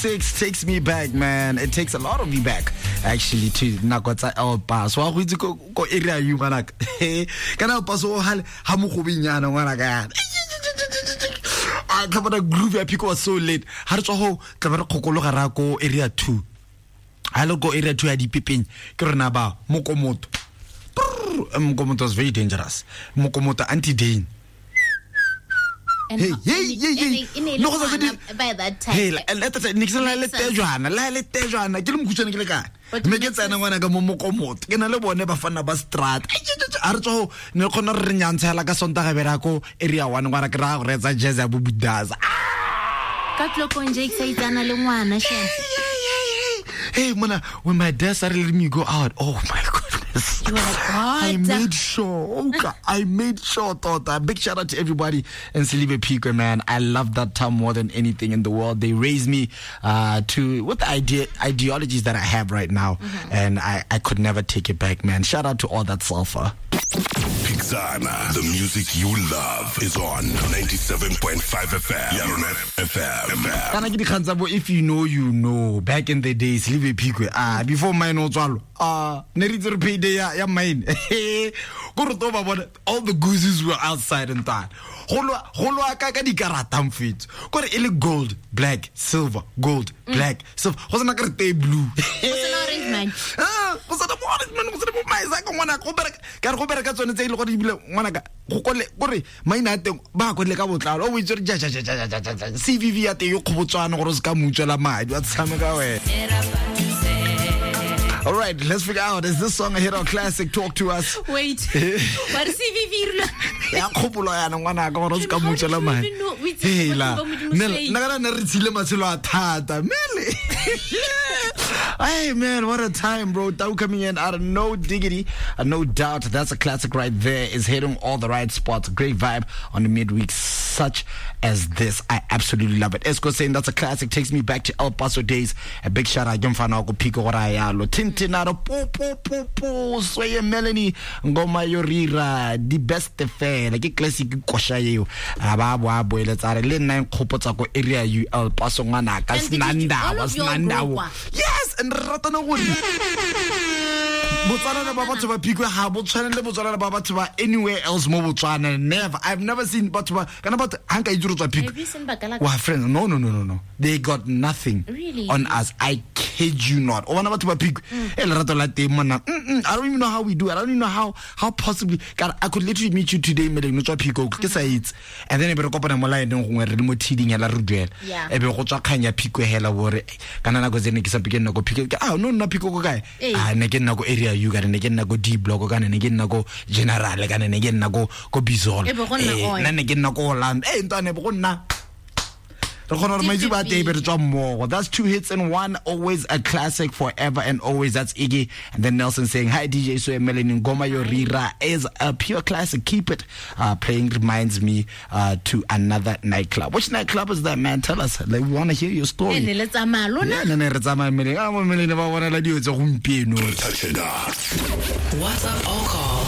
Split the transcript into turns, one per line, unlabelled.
96 takes me back, man. It takes a lot of me back, actually, to Nakota El Paso. I want to go area you, man. Can I pass over Hamukubinyana when I got? I covered a groove where people were so late. How to ho cover Kokologarako area 2. I look go area 2 at the Pipin, Kernaba, Mokomoto. Mokomoto was very dangerous. Mokomoto anti-Dane. Hey. No,
by that time.
Hey, let us Nixon let Tejuana, let Tejuana, get him cushion. Make it and I want to go Mokomot. Can I never find a bus strat? Arto, no corner Rinyanta like a Sonta Veraco, area 1 Warakra, Reza Jeza Bubidas.
Katlo Ponjake says Analuana.
Hey, Mona, when my dad started letting me go out, oh my goodness.
You were like, what?
I made sure, Tota. Big shout out to everybody in Silibe Pico, man. I love that town more than anything in the world. They raised me with the ideologies that I have right now, and I could never take it back, man. Shout out to all that sulfur.
Pixana, the music you love is on 97.5 FM. Yaronet FM.
If you know, you know. Back in the days, Silibe Pico, before mine was all, Neritzer payday, ya mine. All the gooses were outside and that. Holo akaka di karatam fit. Kore ele gold, black, silver, gold, black, silver. Hosa na karte blue.
Hosa na orange man.
Hosa na orange man. Hosa na mai sa ko ngwana ko bereka. Ka go bereka tsone tse ile go di bile ngwana ka. Go kole kore maina teng ba go le ka botlalo. O witse ja. CVV ya te yo khobotswana gore se ka mutsela madi wa tsama ka wena. All right, let's figure out, is this song a hit or classic? Talk to us.
Wait, what is CVV?
Ya khopolo ya ngwana ka gore se ka mutsela madi. Hey la. Nagana na re tsile matshelo a thata. Mele. Hey man, what a time, bro. Tau coming in out of no diggity, no doubt. That's a classic right there. Is hitting all the right spots. Great vibe on the midweek such as this. I absolutely love it. Esco saying that's a classic. Takes me back to El Paso days. A big shout out Jomfana go Pico Rayalo. Tintinado po Sway Melanie Ngoma Yorira. The best affair. Like a classic kosha you. Ababo let's are len nine kopotako area you El Paso ngana kas nanda was nanda. Yes, and ratana woni. Botswana ba batho ba Pico ha bo tshwanele botswana ba batho ba anywhere else mo Botswana. Never. I've never seen batho ba kana batho hanka ituru tsa Pico.
Have you seen Bakala?
Well, friends, no. They got nothing
really?
On us. I kid you not. Oh, batho ba Pico. I don't even know how we do it. I don't even know how possibly. God, I could literally meet you today, me no tsa Pico. Ke sa itse. And then e be re kopana mo line ngwe re mo tiding ya la rudwela. E be go tswa khanya Pico hela bore kana na go zene ke sa Pico no go Pico. No na Pico go kae. Ne ke nna go area you ga ne ke nna go D block kana ne ke nna go general kana ne ke nna go Bizol. Na ne ke nna go land. Ntane be go nna. That's 2 hits in one. Always a classic, forever and always. That's Iggy. And then Nelson saying, hi DJ Sway Melanie Ngoma Yorira is a pure classic. Keep it playing. Reminds me to another nightclub. Which nightclub is that, man? Tell us. Like, we want to hear your story.
Touch it up.
WhatsApp or call